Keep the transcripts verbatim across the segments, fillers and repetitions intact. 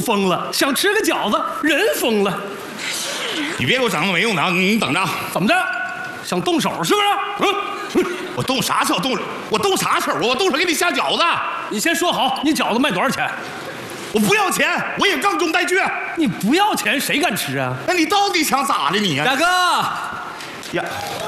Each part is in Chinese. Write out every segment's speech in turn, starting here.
疯了，想吃个饺子，人疯了。 你别给我整那没用的啊！你等着， 怎么的？想动手是不是？ 嗯，我动啥手？动我动啥手啊？我动手给你下饺子。 你先说好，你饺子卖多少钱？ 我不要钱，我也杠中带去。 你不要钱，谁敢吃啊？ 那你到底想咋的你呀？ 大哥， 呀，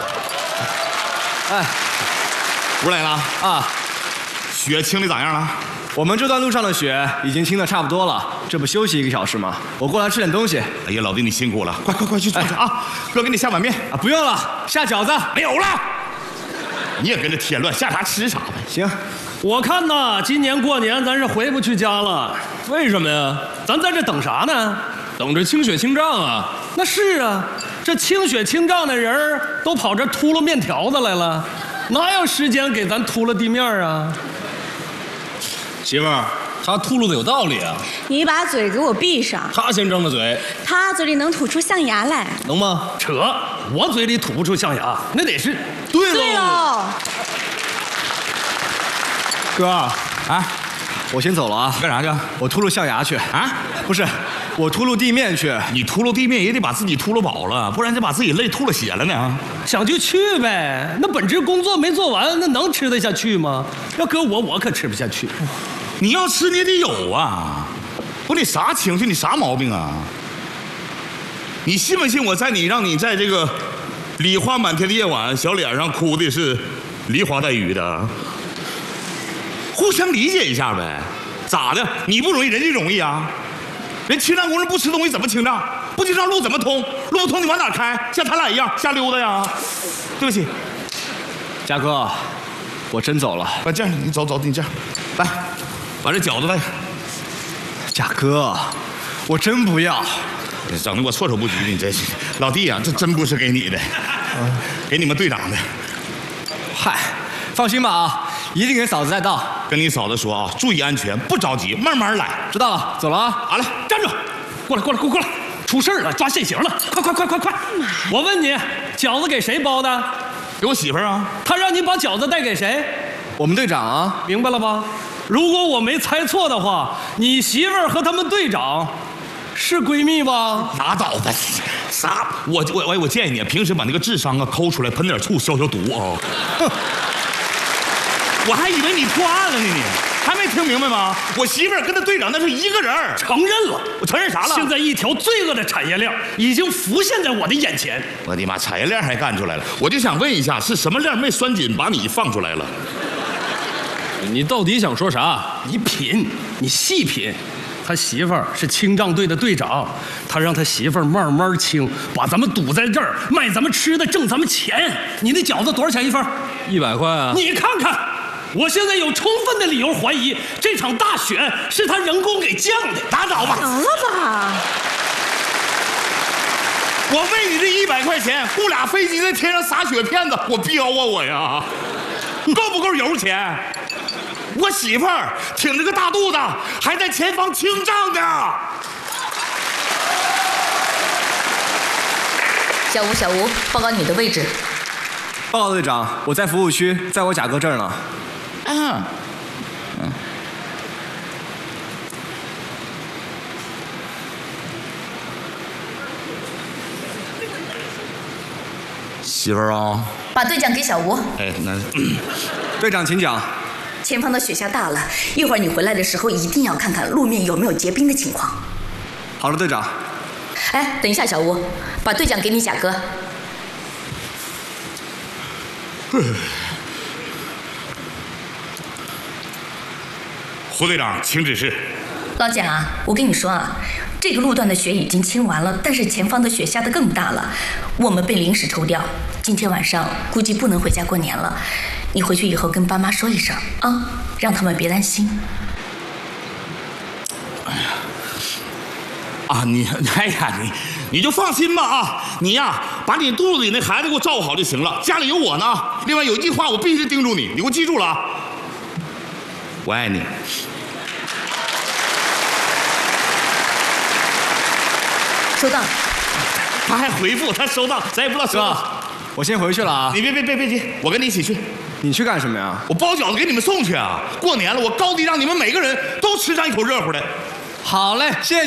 哎， 不来了啊， 雪清的咋样了？ 我们这段路上的雪已经清的差不多了，这不休息一个小时吗？我过来吃点东西。 哎呀，老弟你辛苦了，快快快去坐下啊！哥给你下碗面啊，不用了，下饺子没有了。你也跟着添乱，下啥吃啥呗。 行， 我看呐，今年过年咱是回不去家了。 为什么呀？ 咱在这等啥呢？ 等着清雪清账啊！ 那是啊，这清雪清账的人都跑这秃噜面条子来了，哪有时间给咱秃噜地面啊？ 媳妇儿，他秃噜的有道理啊！ 你把嘴给我闭上！ 他先张着嘴， 他嘴里能吐出象牙来， 能吗？ 扯，我嘴里吐不出象牙，那得是对对喽。 哥啊，我先走了啊。 干啥去？ 我秃噜象牙去啊？ 不是，我秃噜地面去。 你秃噜地面也得把自己秃噜饱了，不然就把自己累秃噜血了呢。 想就去呗，那本职工作没做完，那能吃得下去吗？要搁我，我可吃不下去。 你要吃你也得有啊！不，你啥情绪？你啥毛病啊？你信不信我在你让你在这个梨花满天的夜晚，小脸上哭的是梨花带雨的？互相理解一下呗。咋的？你不容易，人家容易啊！人清账工人不吃东西怎么清账？不清账路怎么通？路不通你往哪开？像他俩一样瞎溜达呀？对不起， 嘉哥，我真走了。 那这样你走走，你这样来。把这饺子带。 嘉哥，我真不要， 整的我措手不及，你这是老弟呀、啊，这真不是给你的，给你们队长的。 嗨，放心吧啊，一定给嫂子带到。 跟你嫂子说啊，注意安全，不着急，慢慢来。 知道了，走了啊。 好嘞， 站住！过来，过来，过来，过来！出事了，抓现行了！快快快快快！我问你，饺子给谁包的？ 给我媳妇儿啊。 他让你把饺子带给谁？ 我们队长啊， 明白了吧？如果我没猜错的话，你媳妇儿和他们队长是闺蜜吧？ 拉倒吧，啥？我我我我建议你，平时把那个智商啊抠出来，喷点醋消消毒啊。我还以为你破案了呢，你还没听明白吗？我媳妇儿跟他队长那是一个人。 承认了， 我承认啥了？ 现在一条罪恶的产业链已经浮现在我的眼前。 我的妈，产业链还干出来了！我就想问一下，是什么链没拴紧把你放出来了？ 你到底想说啥？ 你品，你细品。他媳妇儿是清账队的队长，他让他媳妇儿慢慢清，把咱们堵在这儿，卖咱们吃的，挣咱们钱。你那饺子多少钱一份？ 一百块啊！ 你看看，我现在有充分的理由怀疑，这场大雪是他人工给降的。拉倒吧！ 得了吧！ 我为你这一百块钱雇俩飞机在天上撒雪片子，我彪啊我呀！够不够油钱？我媳妇儿挺着个大肚子，还在前方清账呢。 小吴，小吴，报告你的位置。 报告队长，我在服务区，在我贾哥这儿呢。 嗯，嗯。媳妇儿啊， 把队长给小吴。 哎，那、 嗯、队长请讲。 前方的雪下大了，一会儿你回来的时候一定要看看路面有没有结冰的情况。 好了，队长。 哎，等一下，小吴，把队长给你贾哥。 胡队长，请指示。 老贾啊，我跟你说啊，这个路段的雪已经清完了，但是前方的雪下得更大了，我们被临时抽调，今天晚上估计不能回家过年了。你回去以后跟爸妈说一声啊，让他们别担心。 哎呀，啊你，哎呀你，你就放心吧啊，你呀把你肚子里那孩子给我照顾好就行了，家里有我呢。另外有一句话我必须叮嘱你，你给我记住了啊，我爱你。 收到。 他还回复他收到，咱也不知道收到。 我先回去了啊。 你别别别别急，我跟你一起去。 你去干什么呀？ 我包饺子给你们送去啊！过年了，我高低让你们每个人都吃上一口热乎的。 好嘞，谢谢。